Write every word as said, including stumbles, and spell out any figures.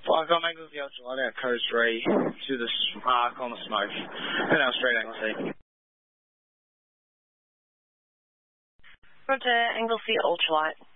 I've got Anglesey Ultralight at Coast three to the arc on the smoke. And now straight Anglesey. Roger, Anglesey Ultralight.